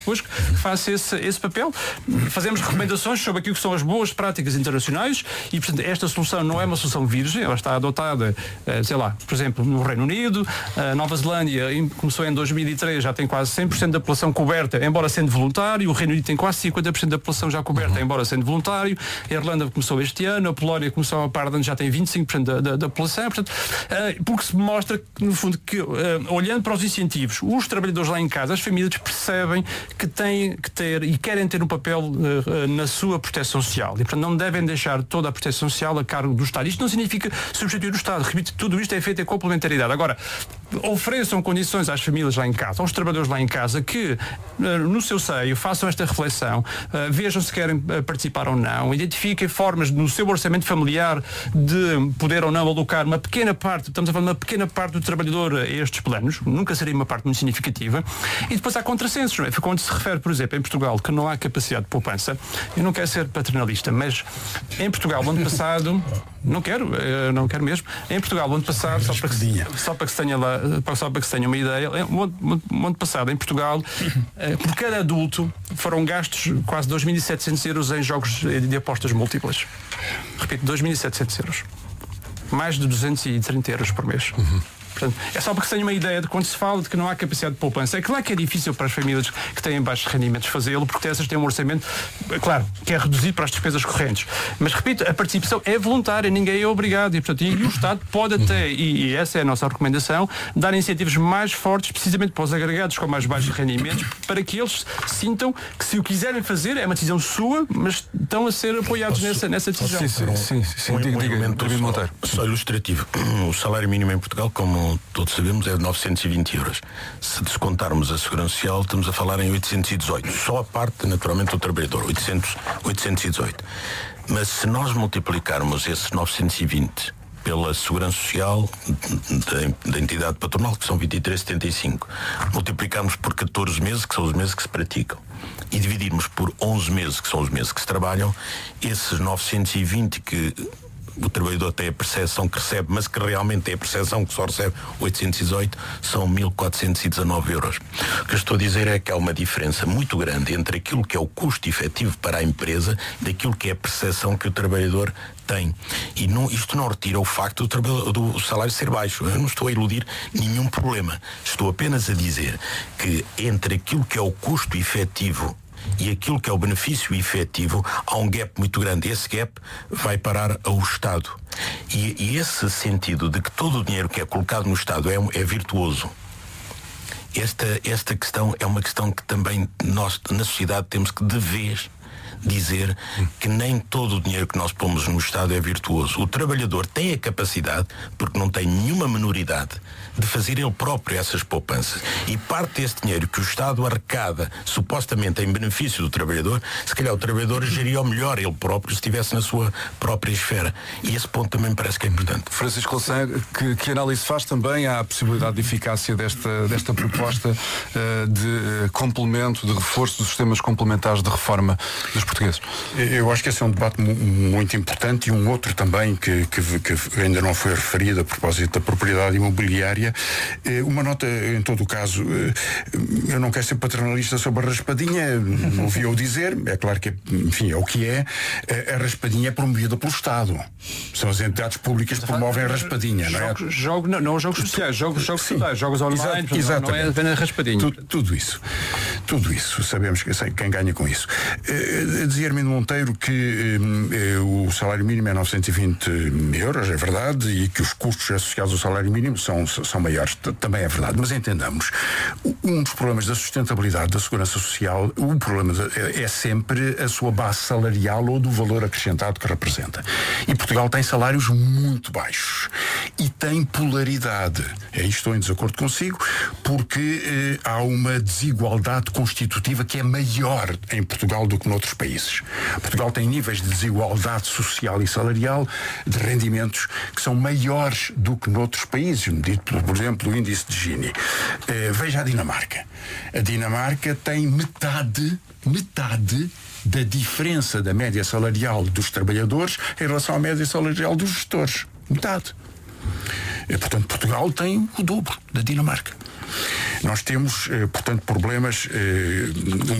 que faça esse papel. Fazemos recomendações sobre aquilo que são as boas práticas internacionais e, portanto, esta solução não é uma solução virgem, ela está adotada, sei lá, por exemplo, no Reino Unido, a Nova Zelândia começou em 2003, já tem quase 100% da população coberta, embora sendo voluntário, o Reino Unido tem quase 50% da população já coberta, embora sendo voluntário, a Irlanda começou este ano, a Polónia começou há par de anos, já tem 25% da população, portanto, porque se mostra, no fundo, que olhando para os incentivos, os trabalhadores lá em casa, as famílias percebem que têm que ter e querem ter um papel na sua proteção social. E, portanto, não devem deixar toda a proteção social a cargo do Estado. Isto não significa substituir o Estado. Repito, tudo isto é feito em complementaridade. Agora, ofereçam condições às famílias lá em casa, aos trabalhadores lá em casa, que no seu seio façam esta reflexão, vejam se querem participar ou não, identifiquem formas no seu orçamento familiar de poder ou não alocar uma pequena parte, estamos a falar de uma pequena parte do trabalhador a estes planos, nunca seria uma parte muito significativa, e depois há contrassensos, não é? Quando se refere, por exemplo, em Portugal, que não há capacidade de poupança, eu não quero ser paternalista, mas em Portugal, no ano passado, não quero mesmo, em Portugal, no ano passado, só para que se tenha uma ideia, no ano passado, em Portugal, por cada adulto, foram gastos quase 2.700 euros em jogos de apostas múltiplas. Repito, 2.700 euros. Mais de 230 euros por mês. Portanto, é só porque se tenha uma ideia de quando se fala de que não há capacidade de poupança. É claro que é difícil para as famílias que têm baixos rendimentos fazê-lo, porque essas têm um orçamento, claro, que é reduzido para as despesas correntes. Mas, repito, a participação é voluntária, ninguém é obrigado. E, portanto, o Estado pode até, e essa é a nossa recomendação, dar incentivos mais fortes, precisamente para os agregados com mais baixos rendimentos, para que eles sintam que, se o quiserem fazer, é uma decisão sua, mas estão a ser apoiados nessa decisão. Sim. Diga, só ilustrativo. O salário mínimo em Portugal, como todos sabemos, é de 920 euros. Se descontarmos a Segurança Social, estamos a falar em 818. Só a parte, naturalmente, do trabalhador. 818. Mas se nós multiplicarmos esses 920 pela Segurança Social da entidade patronal, que são 23,75, multiplicarmos por 14 meses, que são os meses que se praticam, e dividirmos por 11 meses, que são os meses que se trabalham, esses 920 que o trabalhador tem a percepção que recebe, mas que realmente tem a percepção que só recebe 818, são 1.419 euros. O que eu estou a dizer é que há uma diferença muito grande entre aquilo que é o custo efetivo para a empresa e daquilo que é a percepção que o trabalhador tem. E isto não retira o facto do salário ser baixo. Eu não estou a iludir nenhum problema. Estou apenas a dizer que entre aquilo que é o custo efetivo e aquilo que é o benefício efetivo, há um gap muito grande. Esse gap vai parar ao Estado. E esse sentido de que todo o dinheiro que é colocado no Estado é virtuoso. Esta questão é uma questão que também nós, na sociedade, temos que, de vez, dizer que nem todo o dinheiro que nós pomos no Estado é virtuoso. O trabalhador tem a capacidade, porque não tem nenhuma menoridade, de fazer ele próprio essas poupanças. E parte deste dinheiro que o Estado arrecada, supostamente em benefício do trabalhador, se calhar o trabalhador geria melhor ele próprio se estivesse na sua própria esfera. E esse ponto também parece que é importante. Francisco Louçã, que análise faz também à possibilidade de eficácia desta proposta de complemento, de reforço dos sistemas complementares de reforma dos portugueses? Eu acho que esse é um debate muito importante, e um outro também que ainda não foi referido a propósito da propriedade imobiliária. Uma nota, em todo o caso, eu não quero ser paternalista sobre a raspadinha, não ouvi-o dizer, é claro que, enfim, é o que é. A raspadinha é promovida pelo Estado. São as entidades públicas que promovem a raspadinha, não é? Não jogos sociais, jogos totais, jogos online, não é apenas raspadinha. Tudo isso, sabemos quem ganha com isso. Dizia Armindo Monteiro que o salário mínimo é 920 euros, é verdade, e que os custos associados ao salário mínimo são maiores, também é verdade, mas entendamos, um dos problemas da sustentabilidade da segurança social, o problema é sempre a sua base salarial ou do valor acrescentado que representa. E Portugal tem salários muito baixos e tem polaridade. Aí estou em desacordo consigo, porque há uma desigualdade constitutiva que é maior em Portugal do que noutros países. Portugal tem níveis de desigualdade social e salarial, de rendimentos, que são maiores do que noutros países, medido, por exemplo, o índice de Gini. Veja a Dinamarca. A Dinamarca tem metade da diferença da média salarial dos trabalhadores em relação à média salarial dos gestores. Metade. Portanto, Portugal tem o dobro da Dinamarca. Nós temos, portanto, problemas